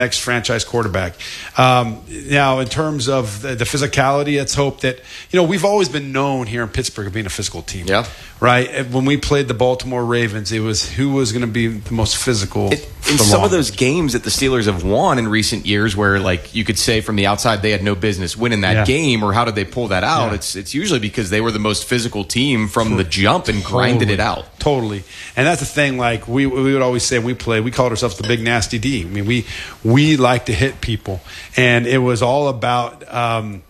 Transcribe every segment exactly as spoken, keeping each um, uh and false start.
next franchise quarterback. Um, now, in terms of the, the physicality, let's hope that, you know, we've always been known here in Pittsburgh of being a physical team. Yeah. Right? When we played the Baltimore Ravens, it was who was going to be the most physical. It, in some of those games that the Steelers have won in recent years where, like, you could say from the outside they had no business winning that yeah. game, or how did they pull that out, yeah. it's it's usually because they were the most physical team from the jump and grinded totally. it out. Totally. And that's the thing, like, we we would always say when we played, we called ourselves the Big Nasty D. I mean, we, we like to hit people. And it was all about um,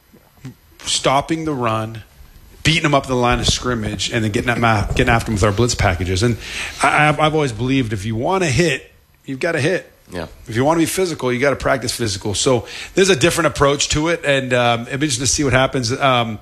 stopping the run, beating them up to the line of scrimmage, and then getting, at, getting after them with our blitz packages. And I, I've always believed if you want to hit, you've got to hit. Yeah. If you want to be physical, you got to practice physical. So there's a different approach to it, and um, it'll be interesting to see what happens. Um,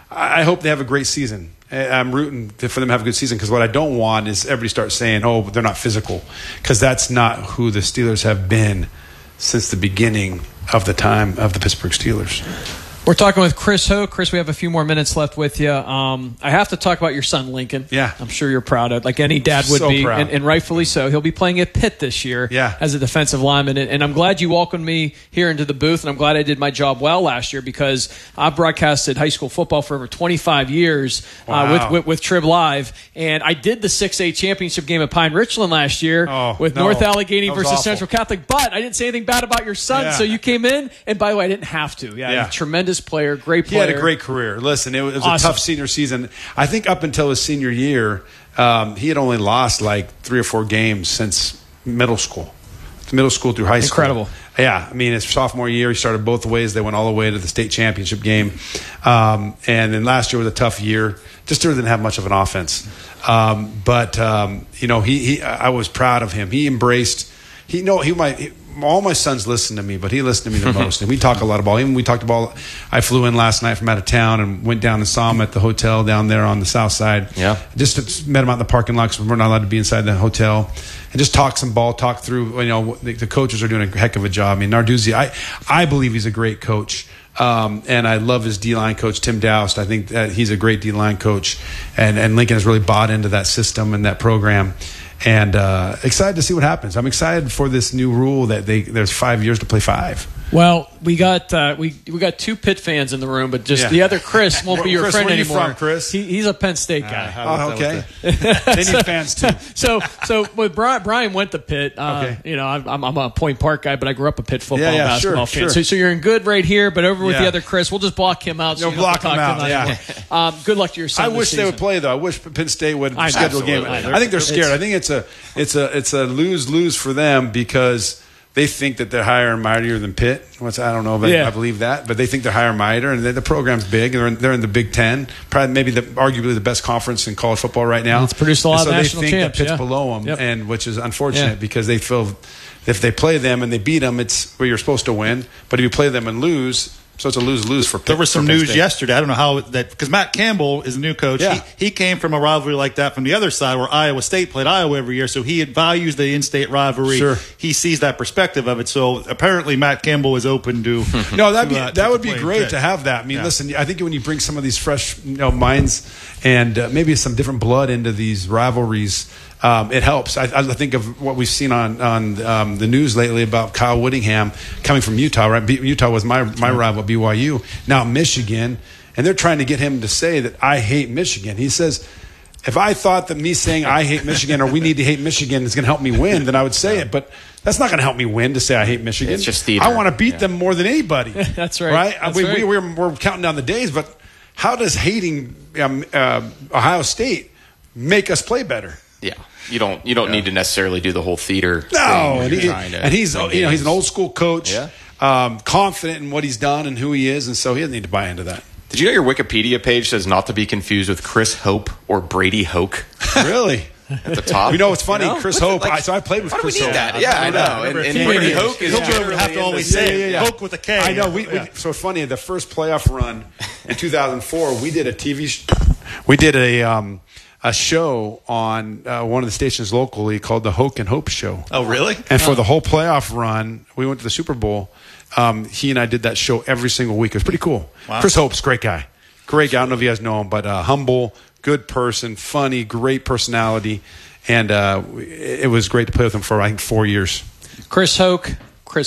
I hope they have a great season. I'm rooting for them to have a good season because what I don't want is everybody start saying, oh, they're not physical, because that's not who the Steelers have been since the beginning of the time of the Pittsburgh Steelers. We're talking with Chris Hoke. Chris, we have a few more minutes left with you. Um, I have to talk about your son, Lincoln. Yeah. I'm sure you're proud of it, like any dad would so be, proud. And, and rightfully so. He'll be playing at Pitt this year yeah. as a defensive lineman. And, and I'm glad you welcomed me here into the booth, and I'm glad I did my job well last year because I've broadcasted high school football for over twenty-five years wow. uh, with, with, with Trib Live. And I did the six A championship game at Pine Richland last year oh, with no. North Allegheny versus awful. Central Catholic. But I didn't say anything bad about your son, yeah. so you came in. And by the way, I didn't have to. Yeah, yeah. Tremendous player, great player. He had a great career. Listen, it was, it was awesome. a tough senior season. I think up until his senior year, um, he had only lost like three or four games since middle school. Middle school through high school. Incredible. Yeah, I mean, his sophomore year, he started both ways. They went all the way to the state championship game. Um, and then last year was a tough year. Just didn't have much of an offense. Um, but, um, you know, he, he, I was proud of him. He embraced, he, no, he might, he, all my sons listen to me, but he listened to me the most. And we talk a lot of ball. Even we talked ball. I flew in last night from out of town and went down and saw him at the hotel down there on the south side. Yeah. Just met him out in the parking lot because we're not allowed to be inside the hotel. And just talk some ball, talk through, you know, the, the coaches are doing a heck of a job. I mean, Narduzzi, I, I believe he's a great coach. Um, and I love his D-line coach, Tim Doust. I think that he's a great D-line coach. And, and Lincoln has really bought into that system and that program. And uh, excited to see what happens. I'm excited for this new rule that they there's five years to play five. Well, we got uh, we we got two Pitt fans in the room, but just yeah. the other Chris won't be your Chris, friend where are you anymore. from, Chris? He, he's a Penn State guy. Uh, oh, okay. They need fans too. So so with Brian, Brian went to Pitt. Uh, okay. You know, I'm I'm a Point Park guy, but I grew up a Pitt football yeah, yeah, basketball sure, fan. Sure. So so you're in good right here, but over with yeah. the other Chris, we'll just block him out. So no, you don't have block to talk him to out. him Yeah. Um, good luck to your son. I this wish season. they would play though. I wish Penn State would I schedule a game. I, I think they're scared. I think it's a it's a it's a lose lose for them because they think that they're higher and mightier than Pitt. What's I don't know, but yeah. I believe that. But they think they're higher and mightier, and the program's big. And they're in, they're in the Big Ten, probably maybe the arguably the best conference in college football right now. It's produced a lot and so of national they think champs. that Pitt's yeah. below them, yep. and which is unfortunate yeah. because they feel if they play them and they beat them, it's where you're supposed to win. But if you play them and lose. So it's a lose-lose for Pitt. There was some Penn news State. yesterday. I don't know how that because Matt Campbell is a new coach. Yeah. He, he came from a rivalry like that from the other side where Iowa State played Iowa every year. So he values the in-state rivalry. Sure. He sees that perspective of it. So apparently Matt Campbell is open to. no, that'd to, be uh, that to would be play great Pitt. to have that. I mean, Yeah. listen, I think when you bring some of these fresh, you know, minds and uh, maybe some different blood into these rivalries. Um, it helps. I, I think of what we've seen on on um, the news lately about Kyle Whittingham coming from Utah. Right, B- Utah was my my rival, B Y U. Now Michigan, and they're trying to get him to say that I hate Michigan. He says, if I thought that me saying I hate Michigan or we need to hate Michigan is going to help me win, then I would say it. But that's not going to help me win to say I hate Michigan. It's just theater. I want to beat yeah. them more than anybody. That's right. Right? That's we, right. We, we're, we're counting down the days, but how does hating um, uh, Ohio State make us play better? Yeah, you don't you don't yeah. need to necessarily do the whole theater. No, and, he, to and he's you know he's an old school coach, yeah. um, confident in what he's done and who he is, and so he doesn't need to buy into that. Did you know your Wikipedia page says not to be confused with Chris Hope or Brady Hoke? Really? At the top. You know what's funny? You know? Chris What's Hope. Like, I, so I played with why Chris do we need Hope. that? Yeah, I know. And, and Brady Hoke is Hope would have to always yeah, say yeah, yeah. Hoke with a K. I know. We, yeah. we so it's funny. The first playoff run in two thousand four, we did a T V. Sh- we did a. Um, a show on uh, one of the stations locally called the Hoke and Hope Show. Oh, really? And for oh. the whole playoff run, we went to the Super Bowl. Um, he and I did that show every single week. It was pretty cool. Wow. Chris Hope's a great guy. Great guy. I don't know if you guys know him, but uh, humble, good person, funny, great personality. And uh, it was great to play with him for, I think, four years. Chris Hoke,